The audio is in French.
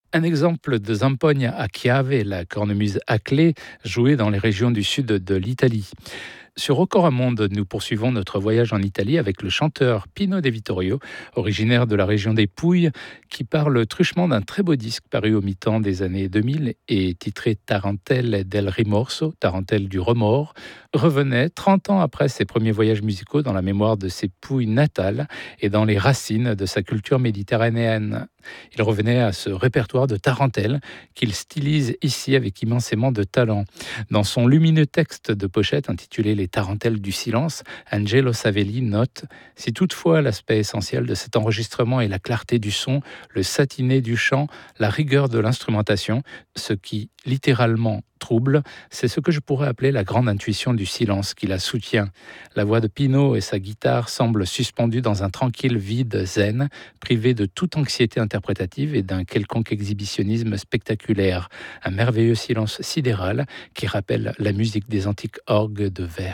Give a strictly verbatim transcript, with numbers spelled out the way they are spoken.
Un exemple de zampogna a chiave, la cornemuse à clé, jouée dans les régions du sud de l'Italie. Sur Record Monde, nous poursuivons notre voyage en Italie avec le chanteur Pino De Vittorio, originaire de la région des Pouilles, qui parle truchement d'un très beau disque paru au mi-temps des années deux mille et titré Tarantelle del Rimorso, Tarentelle du remords, revenait trente ans après ses premiers voyages musicaux dans la mémoire de ses Pouilles natales et dans les racines de sa culture méditerranéenne. Il revenait à ce répertoire de tarentelle qu'il stylise ici avec immensément de talent. Dans son lumineux texte de pochette intitulé Les Tarentelles du silence, Angelo Savelli note: si toutefois l'aspect essentiel de cet enregistrement est la clarté du son, le satiné du chant, la rigueur de l'instrumentation, ce qui littéralement trouble, c'est ce que je pourrais appeler la grande intuition du silence qui la soutient. La voix de Pino et sa guitare semblent suspendues dans un tranquille vide zen, privé de toute anxiété interprétative et d'un quelconque exhibitionnisme spectaculaire. Un merveilleux silence sidéral qui rappelle la musique des antiques orgues de verre.